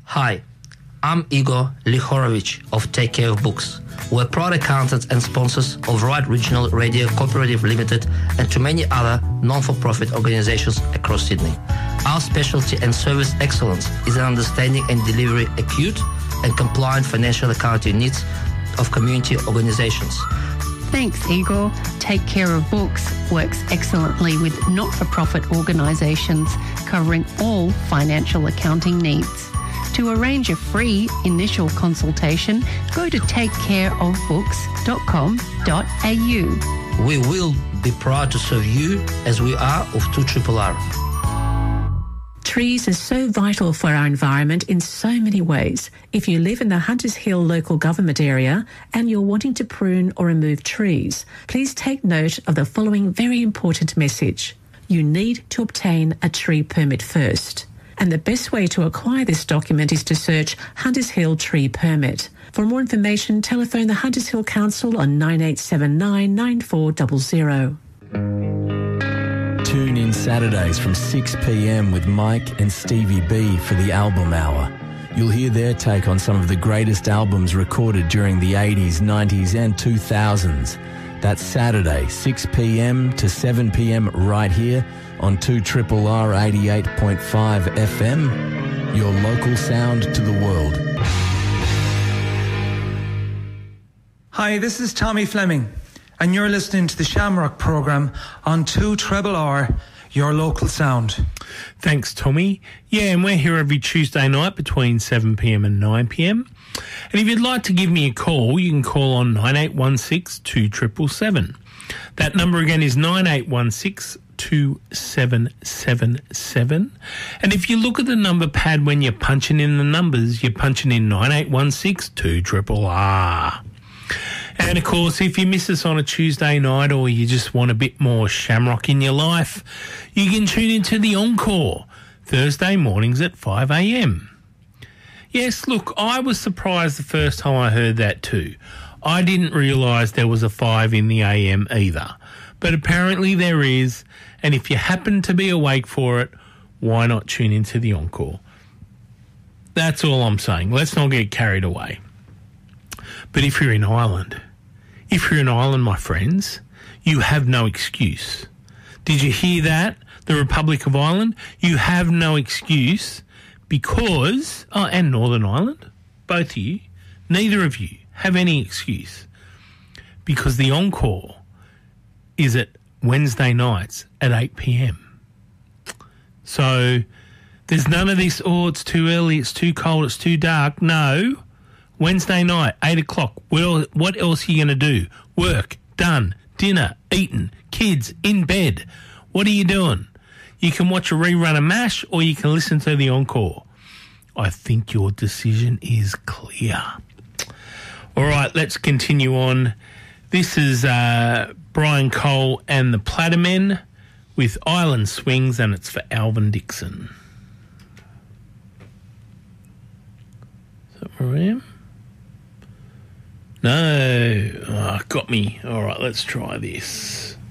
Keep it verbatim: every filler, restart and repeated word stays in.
Hi, I'm Igor Lihorovich of Take Care of Books. We're proud accountants and sponsors of Right Regional Radio Cooperative Limited and to many other non-for-profit organizations across Sydney. Our specialty and service excellence is in understanding and delivering acute and compliant financial accounting needs of community organizations. Thanks, Igor. Take Care of Books works excellently with not-for-profit organisations covering all financial accounting needs. To arrange a free initial consultation, go to take care of books dot com dot a u. We will be proud to serve you as we are of two R R R. Trees are so vital for our environment in so many ways. If you live in the Hunters Hill local government area and you're wanting to prune or remove trees, please take note of the following very important message. You need to obtain a tree permit first. And the best way to acquire this document is to search Hunters Hill Tree Permit. For more information, telephone the Hunters Hill Council on nine eight seven nine, nine four zero zero. Tune in Saturdays from six p m with Mike and Stevie B for the Album Hour. You'll hear their take on some of the greatest albums recorded during the eighties, nineties and two thousands. That's Saturday, six p m to seven p m right here on two R R R eighty-eight point five F M, your local sound to the world. Hi, this is Tommy Fleming, and you're listening to the Shamrock programme on two R R R, your local sound. Thanks, Tommy. Yeah, and we're here every Tuesday night between seven p m and nine p m. And if you'd like to give me a call, you can call on nine eight one six, two seven seven seven. That number again is nine eight one six, two seven seven seven. And if you look at the number pad when you're punching in the numbers, you're punching in nine eight one six, two R R R. And of course, if you miss us on a Tuesday night or you just want a bit more Shamrock in your life, you can tune into the Encore, Thursday mornings at five a m. Yes, look, I was surprised the first time I heard that too. I didn't realise there was a five in the A M either. But apparently there is, and if you happen to be awake for it, why not tune into the Encore? That's all I'm saying. Let's not get carried away. But if you're in Ireland, if you're in Ireland, my friends, you have no excuse. Did you hear that? The Republic of Ireland? You have no excuse because, oh, and Northern Ireland, both of you, neither of you have any excuse because the Encore is at Wednesday nights at eight p m. So there's none of this, oh, it's too early, it's too cold, it's too dark. No. Wednesday night, eight o'clock. Well, what else are you going to do? Work, done, dinner, eaten, kids, in bed. What are you doing? You can watch a rerun of MASH or you can listen to the Encore. I think your decision is clear. All right, let's continue on. This is uh, Brian Cole and the Platymen with Island Swings, and it's for Alvin Dixon. Is that where I am? No. Oh, got me. All right, let's try this.